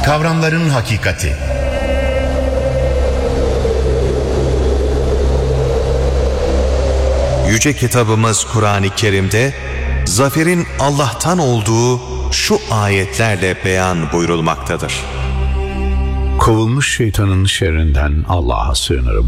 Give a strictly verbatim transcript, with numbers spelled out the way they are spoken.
Kavramların hakikati. Yüce kitabımız Kur'an-ı Kerim'de zaferin Allah'tan olduğu şu ayetlerle beyan buyurulmaktadır. Kovulmuş şeytanın şerrinden Allah'a sığınırım.